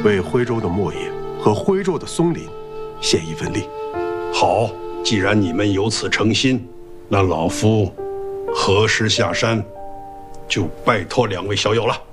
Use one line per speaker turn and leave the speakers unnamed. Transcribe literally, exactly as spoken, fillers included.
为徽州的莫野和徽州的松林献一份力。
好，既然你们有此诚心，那老夫何时下山，就拜托两位小友了。